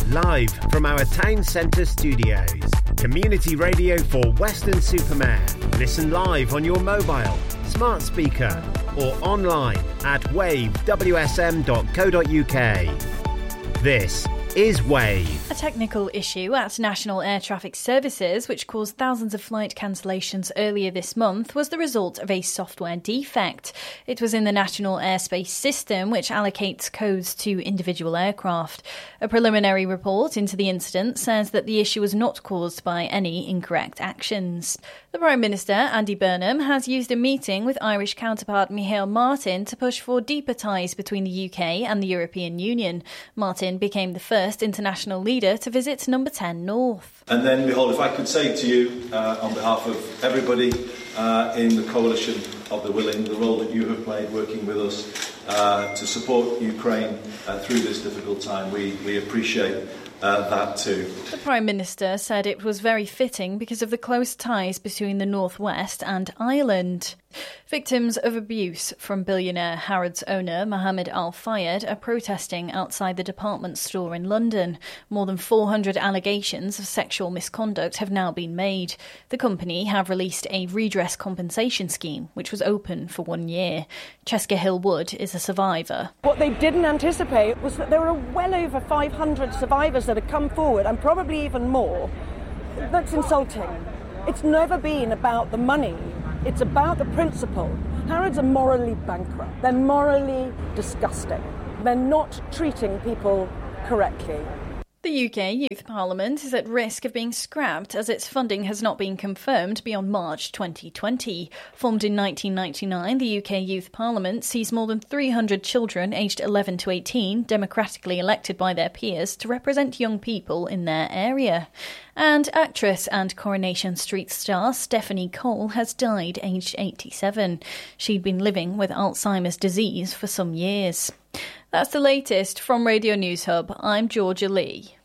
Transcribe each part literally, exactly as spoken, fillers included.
Live from our town centre studios. Community radio for Weston-super-Mare. Listen live on your mobile, smart speaker or online at wave w s m dot co dot u k. This is Wave. A technical issue at National Air Traffic Services, which caused thousands of flight cancellations earlier this month, was the result of a software defect. It was in the National Airspace System, which allocates codes to individual aircraft. A preliminary report into the incident says that the issue was not caused by any incorrect actions. The Prime Minister, Andy Burnham, has used a meeting with Irish counterpart Micheál Martin to push for deeper ties between the U K and the European Union. Martin became the first First international leader to visit Number ten North. And then, Micheál, if I could say to you, uh, on behalf of everybody uh, in the coalition of the willing, the role that you have played working with us uh, to support Ukraine uh, through this difficult time, we, we appreciate Uh, that too. The Prime Minister said it was very fitting because of the close ties between the North West and Ireland. Victims of abuse from billionaire Harrods owner Mohammed Al Fayed are protesting outside the department store in London. More than four hundred allegations of sexual misconduct have now been made. The company have released a redress compensation scheme, which was open for one year. Cheska Hill-Wood is a survivor. What they didn't anticipate was that there were well over five hundred survivors that have come forward, and probably even more. That's insulting. It's never been about the money. It's about the principle. Harrods are morally bankrupt. They're morally disgusting. They're not treating people correctly. The U K Youth Parliament is at risk of being scrapped as its funding has not been confirmed beyond March twenty twenty. Formed in nineteen ninety-nine, the U K Youth Parliament sees more than three hundred children aged eleven to eighteen democratically elected by their peers to represent young people in their area. And actress and Coronation Street star Stephanie Cole has died aged eighty-seven. She'd been living with Alzheimer's disease for some years. That's the latest from Radio News Hub. I'm Georgia Lee.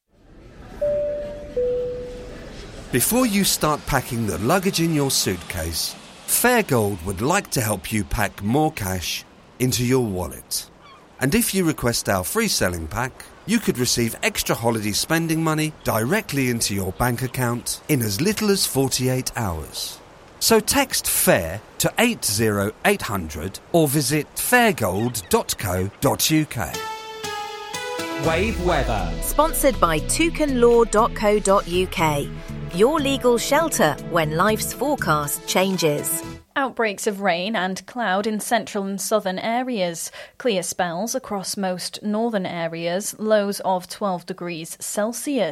Before you start packing the luggage in your suitcase, Fairgold would like to help you pack more cash into your wallet. And if you request our free selling pack, you could receive extra holiday spending money directly into your bank account in as little as forty-eight hours. So text FAIR to eight zero eight hundred or visit fairgold dot co dot u k. Wave weather. Sponsored by toucan law dot co dot u k. Your legal shelter when life's forecast changes. Outbreaks of rain and cloud in central and southern areas. Clear spells across most northern areas. Lows of twelve degrees Celsius.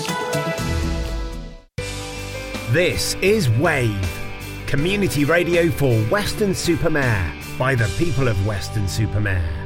This is Wave. Community radio for Weston-super-Mare by the people of Weston-super-Mare.